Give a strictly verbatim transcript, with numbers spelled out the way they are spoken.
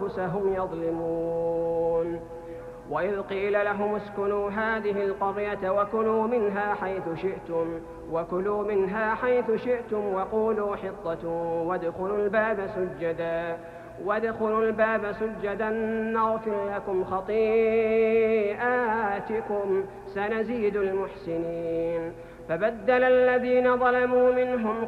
أنفسهم يظلمون. وإذ قيل لهم اسكنوا هذه القرية وكلوا منها حيث شئتم وكلوا منها حيث شئتم وقولوا حطة وادخلوا الباب سجدا وادخلوا الباب سجدا نغفر لكم خطيئاتكم سنزيد المحسنين. فبدل الذين ظلموا منهم